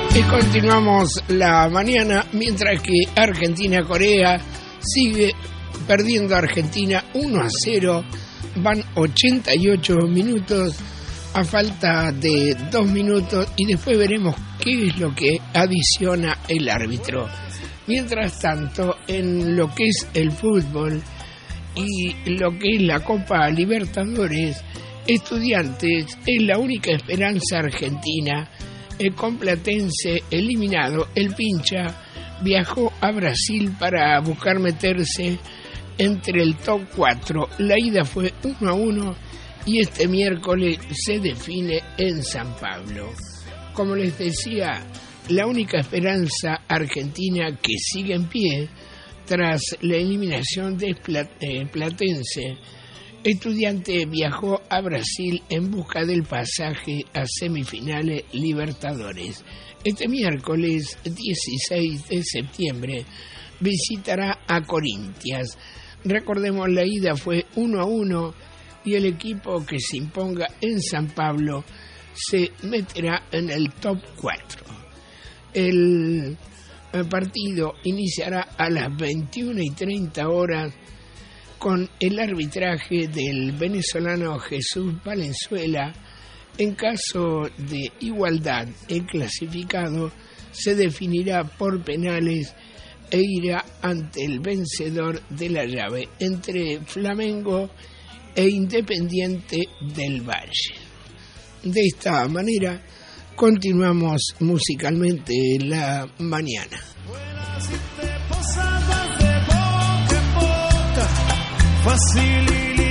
Y continuamos la mañana mientras que Argentina-Corea sigue perdiendo Argentina 1-0. Van 88 minutos a falta de 2 minutos y después veremos qué es lo que adiciona el árbitro. Mientras tanto, en lo que es el fútbol y lo que es la Copa Libertadores, Estudiantes es la única esperanza argentina. El Complatense eliminado, el Pincha, viajó a Brasil para buscar meterse entre el top 4. La ida fue 1-1 y este miércoles se define en San Pablo. Como les decía, la única esperanza argentina que sigue en pie tras la eliminación de Platense. Estudiante viajó a Brasil en busca del pasaje a semifinales Libertadores. Este miércoles 16 de septiembre visitará a Corinthians. Recordemos, la ida fue 1-1 y el equipo que se imponga en San Pablo se meterá en el top 4. El partido iniciará a las 21:30 con el arbitraje del venezolano Jesús Valenzuela. En caso de igualdad, el clasificado se definirá por penales e irá ante el vencedor de la llave entre Flamengo e Independiente del Valle. De esta manera continuamos musicalmente la mañana. Facility.